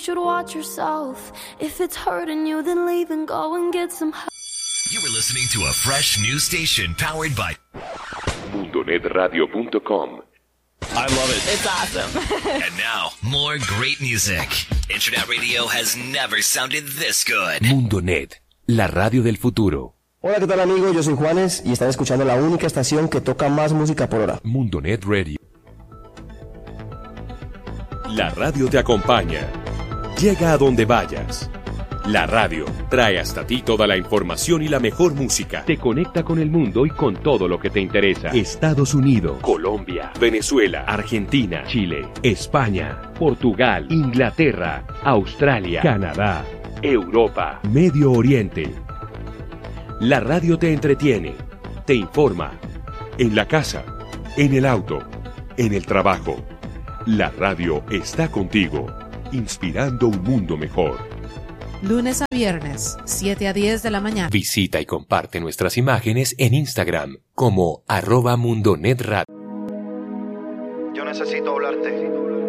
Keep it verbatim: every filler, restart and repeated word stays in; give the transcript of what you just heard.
should watch yourself. If it's hurting you, then leave and go and get some help. You were listening to a fresh new station powered by mundo net radio punto com. I love it. It's awesome. And now, more great music. Internet radio has never sounded this good. Mundonet, la radio del futuro. Hola, ¿qué tal, amigos? Yo soy Juanes y están escuchando la única estación que toca más música por hora. Mundonet Radio. La radio te acompaña. Llega a donde vayas. La radio trae hasta ti toda la información y la mejor música. Te conecta con el mundo y con todo lo que te interesa. Estados Unidos, Colombia, Venezuela, Argentina, Chile, España, Portugal, Inglaterra, Australia, Canadá, Europa, Medio Oriente. La radio te entretiene, te informa. En la casa, en el auto, en el trabajo. La radio está contigo, inspirando un mundo mejor. Lunes a viernes, siete a diez de la mañana. Visita y comparte nuestras imágenes en Instagram como arroba mundonetradio. Yo necesito hablarte.